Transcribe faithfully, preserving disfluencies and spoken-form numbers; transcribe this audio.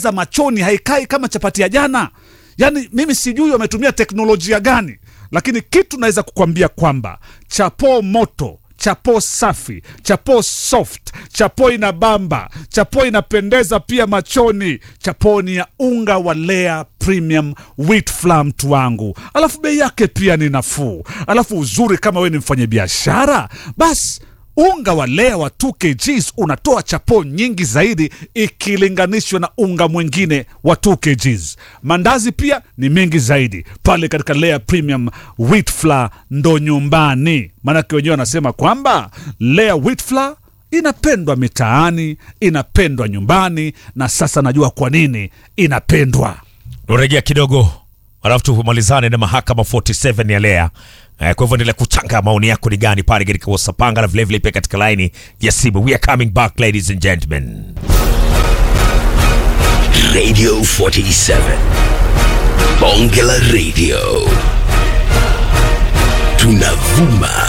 za machoni haikai kama chapati ya jana. Yani mimi sijui wametumia teknolojia gani, lakini kitu naweza kukwambia kwamba chapo moto, chapo safi, chapo soft, chapo ina bamba, chapo inapendeza pia machoni. Chapo ni ya unga wa Lea Premium Wheat Flour mtu wangu. Alafu bei yake pia ni nafuu. Alafu uzuri kama we ni mfanye biashara, basi unga wa Lea wa two kilograms unatoa chapo nyingi zaidi ikilinganishwa na unga mwingine wa two kilograms. Mandazi pia ni mengi zaidi pale katika Lea Premium Wheat Flour, ndo nyumbani. Maanake wenyewe wanasema kwamba Lea Wheat Flour inapendwa mitaani, inapendwa nyumbani, na sasa najua kwa nini inapendwa. Urejea kidogo, alafu tumalizane na mahakama forty-seven ya Lea. Eh, kwa hivyo endelea kuchanga maoni yako ni gani pale katika WhatsApp na vile vile pia katika line ya simu. We are coming back ladies and gentlemen. Radio forty-seven. Bongela Radio. Tunavuma.